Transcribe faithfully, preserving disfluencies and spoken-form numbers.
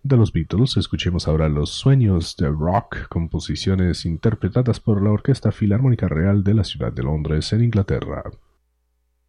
De los Beatles, escuchemos ahora Los Sueños de Rock, composiciones interpretadas por la Orquesta Filarmónica Real de la ciudad de Londres, en Inglaterra.